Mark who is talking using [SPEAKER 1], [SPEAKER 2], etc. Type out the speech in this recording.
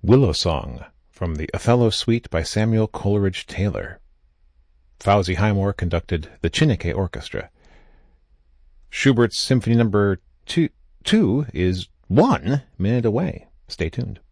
[SPEAKER 1] Willow Song from the Othello Suite by Samuel Coleridge Taylor. Fawzi Highmore conducted the Chineke Orchestra. Schubert's Symphony No. 2 is 1 minute away. Stay tuned.